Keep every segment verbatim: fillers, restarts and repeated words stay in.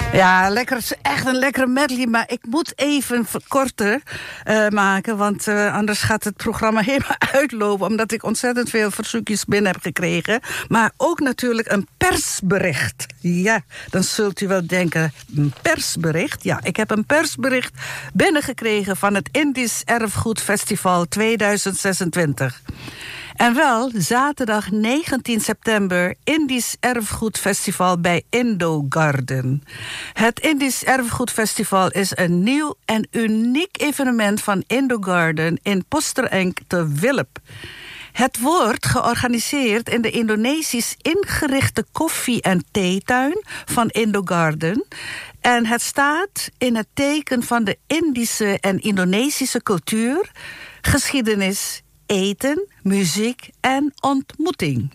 Ja, lekker, echt een lekkere medley. Maar ik moet even korter uh, maken. Want uh, anders gaat het programma helemaal uitlopen. Omdat ik ontzettend veel verzoekjes binnen heb gekregen. Maar ook natuurlijk een persbericht. Ja, dan zult u wel denken, een persbericht? Ja, ik heb een persbericht binnengekregen van het Indisch Erfgoedfestival tweeduizend zesentwintig. En wel, zaterdag negentien september, Indisch Erfgoedfestival bij Indo Garden. Het Indisch Erfgoedfestival is een nieuw en uniek evenement van Indo Garden in Posterenk te Wilp. Het wordt georganiseerd in de Indonesisch ingerichte koffie- en theetuin van Indo Garden. En het staat in het teken van de Indische en Indonesische cultuur, geschiedenis, eten, muziek en ontmoeting.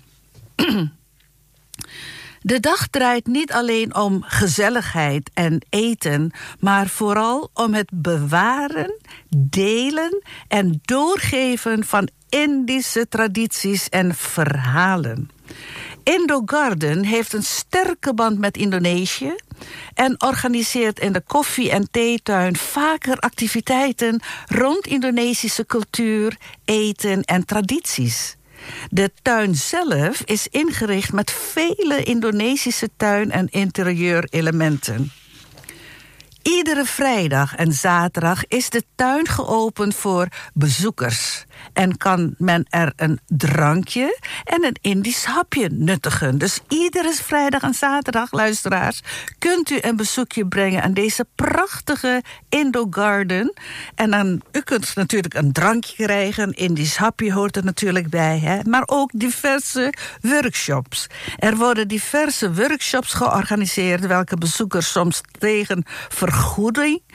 De dag draait niet alleen om gezelligheid en eten, maar vooral om het bewaren, delen en doorgeven van Indische tradities en verhalen. Indo Garden heeft een sterke band met Indonesië en organiseert in de koffie- en theetuin vaker activiteiten rond Indonesische cultuur, eten en tradities. De tuin zelf is ingericht met vele Indonesische tuin- en interieurelementen. Iedere vrijdag en zaterdag is de tuin geopend voor bezoekers. En kan men er een drankje en een Indisch hapje nuttigen. Dus iedere vrijdag en zaterdag, luisteraars, kunt u een bezoekje brengen aan deze prachtige Indo Garden. En dan, u kunt natuurlijk een drankje krijgen, een Indisch hapje hoort er natuurlijk bij, hè? Maar ook diverse workshops. Er worden diverse workshops georganiseerd, welke bezoekers soms tegen vergoeding